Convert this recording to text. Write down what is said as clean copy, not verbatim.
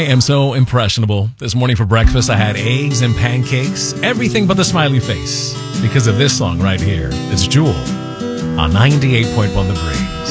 I am so impressionable. This morning for breakfast, I had eggs and pancakes, everything but the smiley face, because of this song right here. It's Jewel on 98.1 The Breeze.